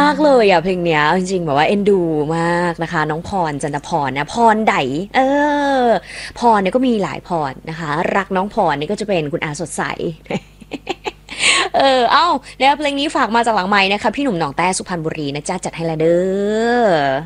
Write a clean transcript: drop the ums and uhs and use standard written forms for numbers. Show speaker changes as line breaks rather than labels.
ากเลยอ่ะเพลงเนี้ยจริงๆแบบว่าเอ็นดูมากนะคะน้องพรจันทพรนะพรไดเออพรเนี่ยก็มีหลายพรนะคะรักน้องพรนี่ก็จะเป็นคุณอาสดใสเอ้าแล้วเพลงนี้ฝากมาจากหลังไม้นะคะพี่หนุ่มหนองแต้สุพรรณบุรีนะจ๊ะจัดให้ละเด้อ